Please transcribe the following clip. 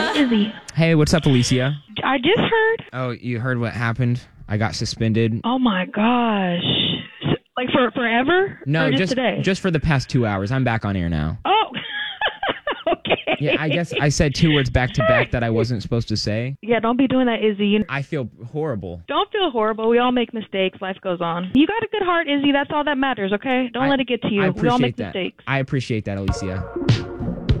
Izzy. Hey, what's up, Alicia? I just heard. Oh, you heard what happened? I got suspended. Oh my gosh. Like for forever? No, or just today. just for the past 2 hours. I'm back on air now. Oh. Okay. Yeah, I guess I said 2 words back to back that I wasn't supposed to say. Yeah, don't be doing that, Izzy. I feel horrible. Don't feel horrible. We all make mistakes. Life goes on. You got a good heart, Izzy. That's all that matters, okay? Don't let it get to you. We all make mistakes. I appreciate that, Alicia.